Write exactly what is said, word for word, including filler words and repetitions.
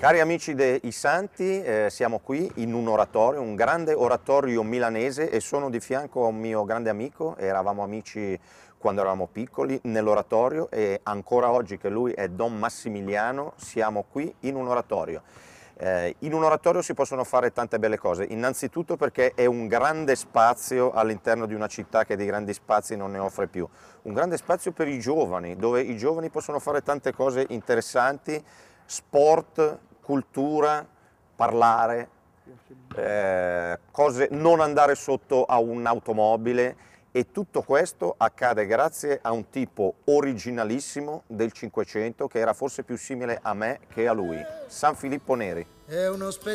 Cari amici dei Santi, eh, siamo qui in un oratorio, un grande oratorio milanese, e sono di fianco a un mio grande amico. Eravamo amici quando eravamo piccoli nell'oratorio, e ancora oggi che lui è Don Massimiliano siamo qui in un oratorio. Eh, in un oratorio si possono fare tante belle cose, innanzitutto perché è un grande spazio all'interno di una città che di grandi spazi non ne offre più. Un grande spazio per i giovani, dove i giovani possono fare tante cose interessanti: sport, cultura, parlare, eh, cose, non andare sotto a un'automobile, e tutto questo accade grazie a un tipo originalissimo del Cinquecento che era forse più simile a me che a lui, San Filippo Neri. È uno